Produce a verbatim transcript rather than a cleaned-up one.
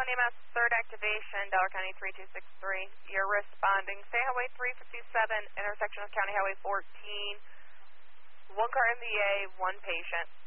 County E M S, third activation, Dollar County three two six three. You're responding. State Highway three fifty-seven, intersection of County Highway fourteen. One car M V A, one patient.